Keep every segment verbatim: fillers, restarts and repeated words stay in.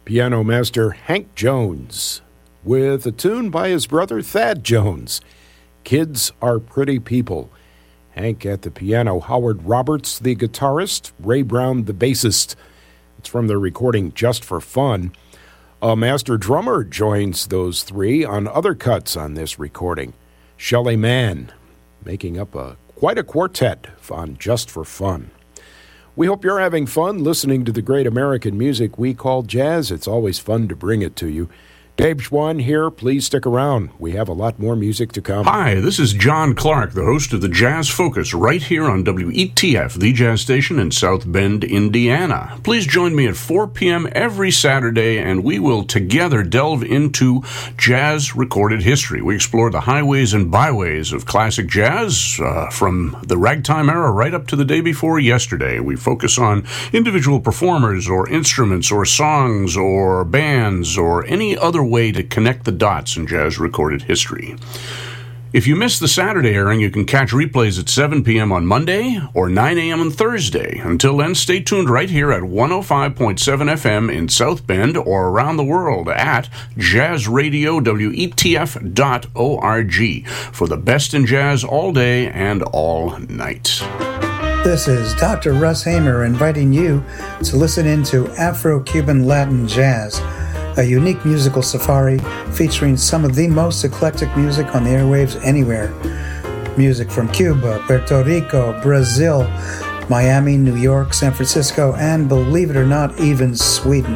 Piano master Hank Jones with a tune by his brother Thad Jones. Kids Are Pretty People. Hank at the piano, Howard Roberts the guitarist, Ray Brown the bassist. It's from the recording Just for Fun. A master drummer joins those three on other cuts on this recording. Shelly Manne, making up a quite a quartet on Just for Fun. We hope you're having fun listening to the great American music we call jazz. It's always fun to bring it to you. Dave Schwann here. Please stick around. We have a lot more music to come. Hi, this is John Clark, the host of the Jazz Focus, right here on W E T F, the jazz station in South Bend, Indiana. Please join me at four p.m. every Saturday, and we will together delve into jazz recorded history. We explore the highways and byways of classic jazz, uh, from the ragtime era right up to the day before yesterday. We focus on individual performers or instruments or songs or bands or any other way to connect the dots in jazz recorded history. If you missed the Saturday airing, you can catch replays at seven p.m. on Monday or nine a.m. on Thursday. Until then, stay tuned right here at one oh five point seven F M in South Bend or around the world at jazz radio w e t f dot org for the best in jazz all day and all night. This is Doctor Russ Hamer inviting you to listen into Afro-Cuban Latin Jazz, a unique musical safari featuring some of the most eclectic music on the airwaves anywhere. Music from Cuba, Puerto Rico, Brazil, Miami, New York, San Francisco, and believe it or not, even Sweden.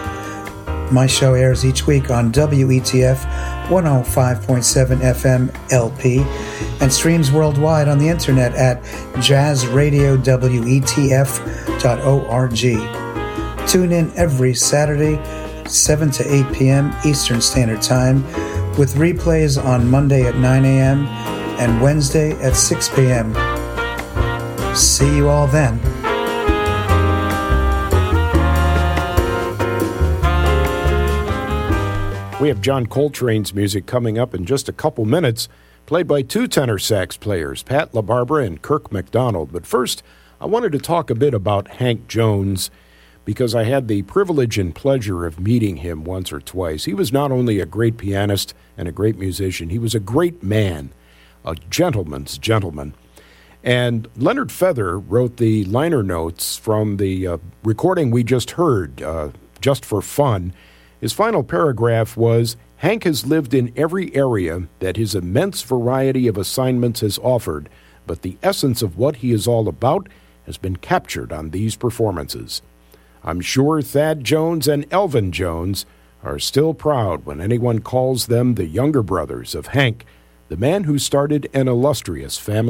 My show airs each week on W E T F one oh five point seven F M L P and streams worldwide on the internet at jazz radio w e t f dot org. Tune in every Saturday seven to eight p.m. Eastern Standard Time, with replays on Monday at nine a.m. and Wednesday at six p.m. See you all then. We have John Coltrane's music coming up in just a couple minutes, played by two tenor sax players, Pat LaBarbera and Kirk McDonald. But first, I wanted to talk a bit about Hank Jones, because I had the privilege and pleasure of meeting him once or twice. He was not only a great pianist and a great musician, he was a great man, a gentleman's gentleman. And Leonard Feather wrote the liner notes from the uh, recording we just heard, uh, Just for Fun. His final paragraph was, Hank has lived in every area that his immense variety of assignments has offered, but the essence of what he is all about has been captured on these performances. I'm sure Thad Jones and Elvin Jones are still proud when anyone calls them the younger brothers of Hank, the man who started an illustrious family